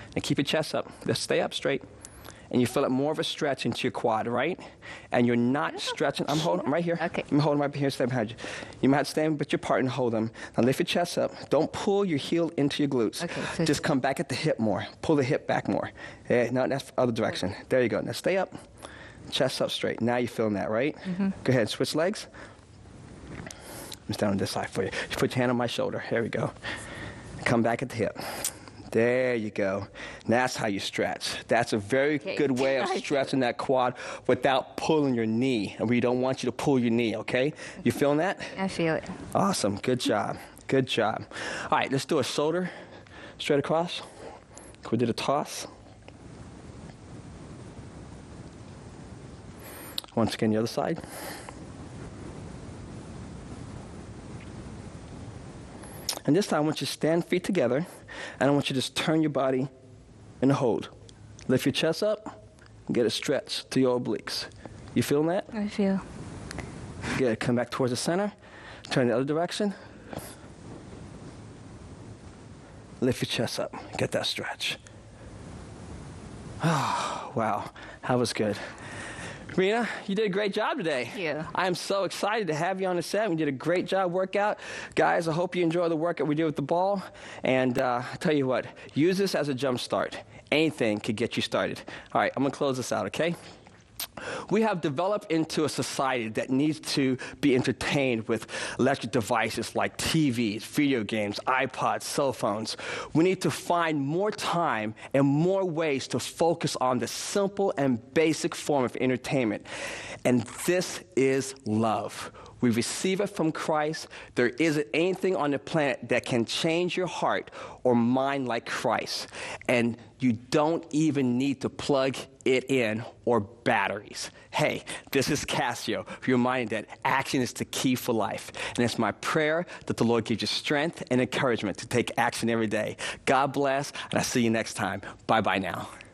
Now keep your chest up. Just stay up straight. And you feel it more of a stretch into your quad, right? And you're not stretching. I'm holding right here. Okay. I'm holding right here, stand behind you. You might stand with your partner and hold them. Now lift your chest up. Don't pull your heel into your glutes. Okay, so just come back at the hip more. Pull the hip back more. Yeah, no, that's the other direction. There you go. Now stay up. Chest up straight. Now you're feeling that, right? Mm-hmm. Go ahead, switch legs. I'm down on this side for you. You put your hand on my shoulder. Here we go. Come back at the hip. There you go. That's how you stretch. That's a very good way of stretching that quad without pulling your knee. And we don't want you to pull your knee, okay? You feeling that? I feel it. Awesome. Good job. Good job. All right, let's do a shoulder straight across. We did a toss. Once again, the other side. And this time, I want you to stand feet together, and I want you to just turn your body and hold. Lift your chest up and get a stretch to your obliques. You feeling that? I feel. Good. Come back towards the center. Turn the other direction. Lift your chest up. Get that stretch. Oh, wow. That was good. Rena, you did a great job today. Thank you. I am so excited to have you on the set. We did a great job workout. Guys, I hope you enjoy the workout we did with the ball. And I tell you what, use this as a jump start. Anything could get you started. All right, I'm going to close this out, okay? We have developed into a society that needs to be entertained with electric devices like TVs, video games, iPods, cell phones. We need to find more time and more ways to focus on the simple and basic form of entertainment. And this is love. We receive it from Christ. There isn't anything on the planet that can change your heart or mind like Christ. And you don't even need to plug it in or batteries. Hey, this is Cassio, reminding that action is the key for life. And it's my prayer that the Lord gives you strength and encouragement to take action every day. God bless, and I'll see you next time. Bye-bye now.